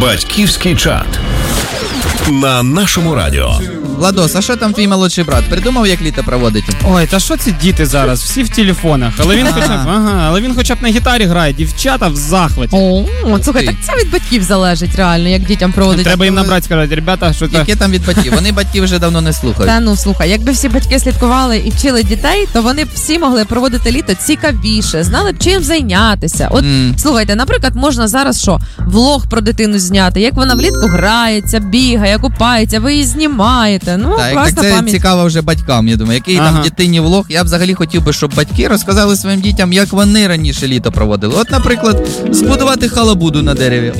Батьківський чат на нашому радіо. Владос, а що там твій молодший брат? Придумав, як літо проводити? Ой, та що ці діти зараз? Всі в телефонах. Але він хоча б на гітарі грає. Дівчата в захваті. Слухай, так це від батьків залежить реально, як дітям проводить. Треба їм набрати, сказати, ребята, що це... Яке там від батьків? Вони батьків вже давно не слухають. Та ну, слухай, якби всі батьки слідкували і вчили дітей, то вони б всі могли проводити літо цікавіше, знали б чим зайнятися. От, слухайте, наприклад, можна зараз що? Влог про дитину зняти, як вона влітку грається, бігає, купається, ви її знімаєте. Ну, так, класна це пам'ять. цікаво вже батькам, я думаю. Який там дитині влог? Я взагалі хотів би, щоб батьки розказали своїм дітям, як вони раніше літо проводили. От, наприклад, збудувати халабуду на дереві.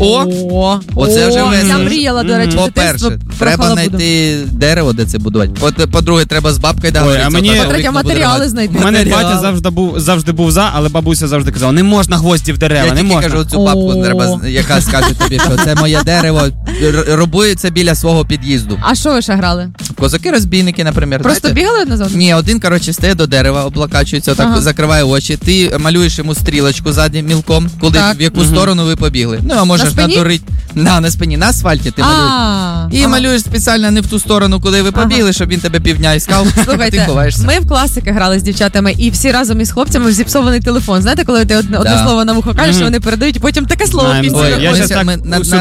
Оце вже весело. Я мріяла, до речі, По-перше, треба знайти дерево, де це будувати. По-друге, треба з бабкою договоритися. По-третє, матеріали знайти. У мене батя завжди був за, але бабуся завжди казала, не можна гвозді в дерева, не можна. Я кажу, цю бабку треба, яка скаже тобі, що це моє дерево, робується біля свого під'їзду. А що ви ще грали? Козаки-розбійники, наприклад. Просто бігали одне з одним? Ні, один, стає до дерева, облакачується, так закриває очі. Ти малюєш йому стрілочку ззаді мілком, в яку сторону ви побігли. Ну, а можеш надурити. На спині, на асфальті ти малюєш. І малюєш спеціально не в ту сторону, куди ви побігли, щоб він тебе півдня іскав. Слухайте, ти ховаєшся. ми в класики грали з дівчатами, і всі разом із хлопцями в зіпсований телефон. Знаєте, коли ти одне слово на вухо кажеш, вони передають, і потім таке слово після. Ми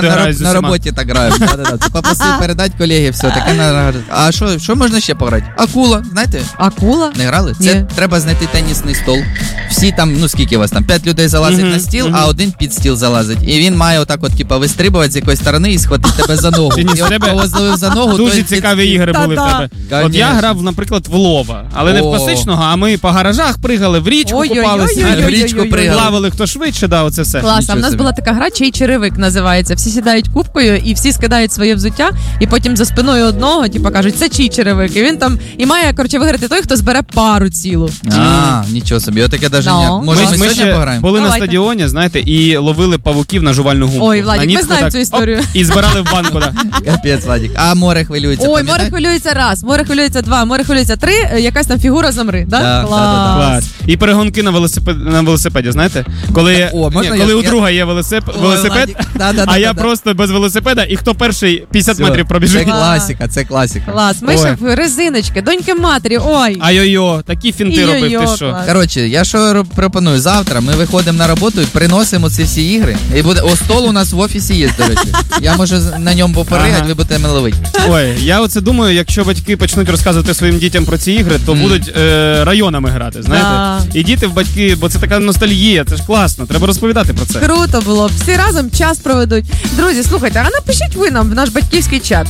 на роботі так граємо. Попросив передати колеги, все, таке. А що можна ще пограти? Акула, знаєте? Акула? Не грали? Це треба знайти тенісний стол. Всі там, ну скільки вас там, 5 людей залазить на стіл, а один під стіл залазить. І він має отак от, вистрибувати з якоїсь сторони і схватити тебе за ногу. І от зловив за ногу. Дуже цікаві ігри були в тебе. От я грав, наприклад, в лова, але не в класичного, а ми по гаражах пригали, в річку купалися, в річку пригали. Плавали хто швидше, оце все. Клас, а в нас була така гра, чий черевик називається. Всі сідають кубкою і всі скидають своє взуття, і потім за спиною одного, кажуть, це чий черевик. І він там, і має, виграти той, хто збере пару цілу. Нічого собі, отаке навіть ні. Може, ми сьогодні пограємо? Були на стадіоні, знаєте, і ловили павуків на жувальну гумку. Ой, Владик, ми знаємо цю історію. І збирали в банку, так. Капець, Владик. А море хвилюється, Ой, море хвилюється раз, море хвилюється два, море хвилюється три, якась там фігура замри, да? Клас. І перегонки на велосипеді, знаєте? Коли у друга є велосипед, а я просто без велосипеда, і хто перший 50 метрів пробіжить. Це класика. Клас, ми ще в резиночки, доньки матері, ой. Ай-йо-йо, такі фінти робив, ти що? Коротше, я що пропоную, завтра ми виходимо на роботу і приносимо ці всі ігри. І буде, стол у нас в офісі є, до речі. Я можу на ньому попоригати, ви будете мене ловити. Ой, я оце думаю, якщо батьки почнуть розказувати своїм дітям про ці ігри, то будуть районами грати, знаєте? І діти в батьки, бо це така ностальгія, це ж класно, треба розповідати про це. Круто було, всі разом час проведуть. Друзі, слухайте, а напишіть ви нам в наш батьківський чат,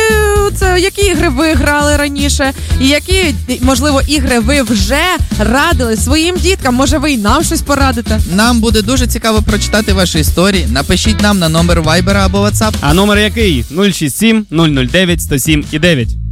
які ігри ви грали раніше, і які, можливо, ігри ви вже радили своїм діткам, може ви і нам щось порадите. Нам буде дуже цікаво прочитати ваші історії, напишіть нам на номер Viber або WhatsApp. А номер який? 067 009 107 і 9.